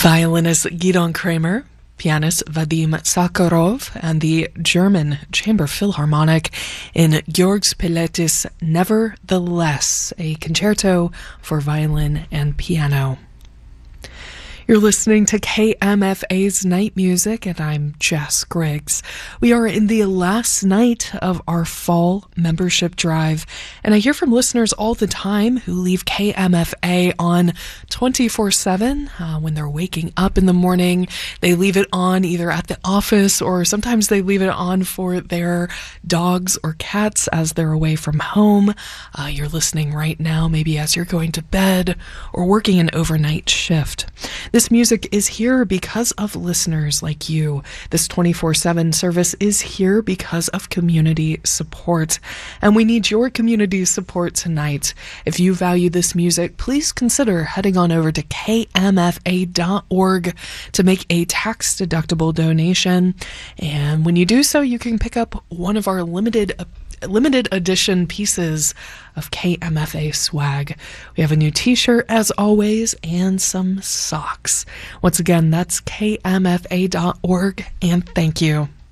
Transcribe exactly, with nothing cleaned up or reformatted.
Violinist Gidon Kramer, pianist Vadim Sakharov, and the German Chamber Philharmonic in Georg Pilecki's Nevertheless, a concerto for violin and piano. You're listening to K M F A's Night Music, and I'm Jess Griggs. We are in the last night of our fall membership drive, and I hear from listeners all the time who leave K M F A on twenty-four seven uh, when they're waking up in the morning. They leave it on either at the office, or sometimes they leave it on for their dogs or cats as they're away from home. Uh, you're listening right now, maybe as you're going to bed or working an overnight shift. This music is here because of listeners like you. This twenty-four seven service is here because of community support, and we need your community support tonight. If you value this music, please consider heading on over to K M F A dot org to make a tax-deductible donation, and when you do so, you can pick up one of our limited limited edition pieces of K M F A swag. We have a new t-shirt as always and some socks. Once again, that's K M F A dot org, and thank you.